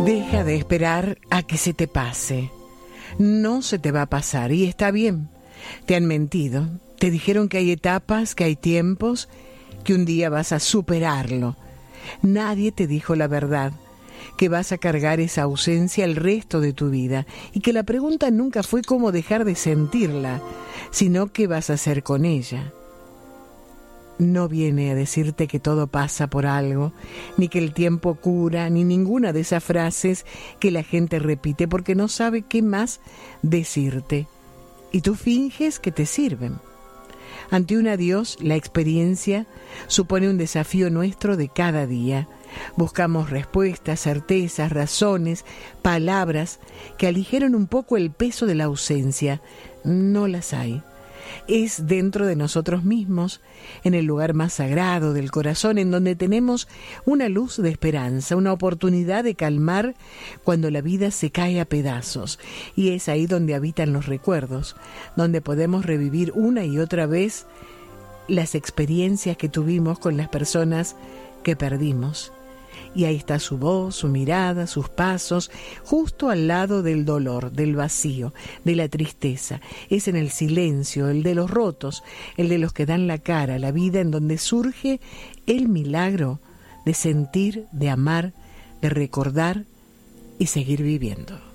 Deja de esperar a que se te pase. No se te va a pasar y está bien. Te han mentido. Te dijeron que hay etapas, que hay tiempos, que un día vas a superarlo. Nadie te dijo la verdad, que vas a cargar esa ausencia el resto de tu vida y que la pregunta nunca fue cómo dejar de sentirla, sino qué vas a hacer con ella. No viene a decirte que todo pasa por algo, ni que el tiempo cura, ni ninguna de esas frases que la gente repite porque no sabe qué más decirte. Y tú finges que te sirven. Ante un adiós, la experiencia supone un desafío nuestro de cada día. Buscamos respuestas, certezas, razones, palabras que aligeren un poco el peso de la ausencia. No las hay. Es dentro de nosotros mismos, en el lugar más sagrado del corazón, en donde tenemos una luz de esperanza, una oportunidad de calmar cuando la vida se cae a pedazos. Y es ahí donde habitan los recuerdos, donde podemos revivir una y otra vez las experiencias que tuvimos con las personas que perdimos. Y ahí está su voz, su mirada, sus pasos, justo al lado del dolor, del vacío, de la tristeza. Es en el silencio, el de los rotos, el de los que dan la cara, la vida en donde surge el milagro de sentir, de amar, de recordar y seguir viviendo.